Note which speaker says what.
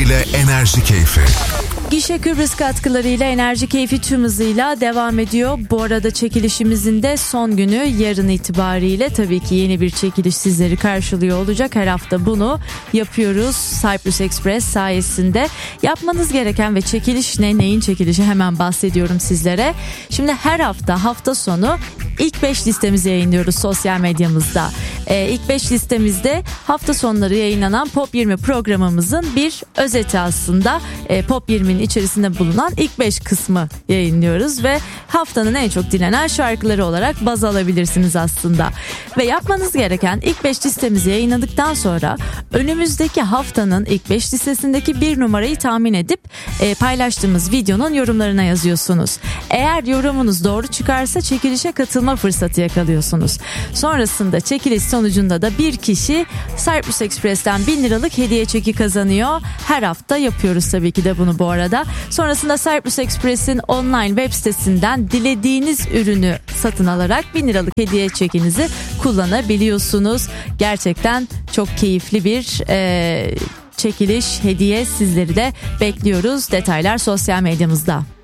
Speaker 1: katkılarıyla Enerji Keyfi.
Speaker 2: Gişe Kıbrıs katkılarıyla Enerji Keyfi tüm hızıyla devam ediyor. Bu arada çekilişimizin de son günü yarın itibariyle tabii ki yeni bir çekiliş sizleri karşılıyor olacak. Her hafta bunu yapıyoruz Cyprus Express sayesinde. Yapmanız gereken ve çekiliş neyin çekilişi hemen bahsediyorum sizlere. Şimdi her hafta sonu ilk 5 listemizi yayınlıyoruz sosyal medyamızda. İlk 5 listemizde hafta sonları yayınlanan Pop 20 programımızın bir özeti aslında. Pop 20'nin içerisinde bulunan ilk 5 kısmı yayınlıyoruz ve haftanın en çok dinlenen şarkıları olarak baz alabilirsiniz aslında. Ve yapmanız gereken ilk 5 listemizi yayınladıktan sonra önümüzdeki haftanın ilk 5 listesindeki bir numarayı tahmin edip paylaştığımız videonun yorumlarına yazıyorsunuz. Eğer yorumunuz doğru çıkarsa çekilişe katılma fırsatı yakalıyorsunuz. Sonrasında çekiliş sonucunda da bir kişi Cyprus Express'ten 1000 liralık hediye çeki kazanıyor. Her hafta yapıyoruz tabii ki de bunu bu arada. Sonrasında Cyprus Express'in online web sitesinden dilediğiniz ürünü satın alarak 1000 liralık hediye çekinizi kullanabiliyorsunuz. Gerçekten çok keyifli bir çekiliş, hediye sizleri de bekliyoruz. Detaylar sosyal medyamızda.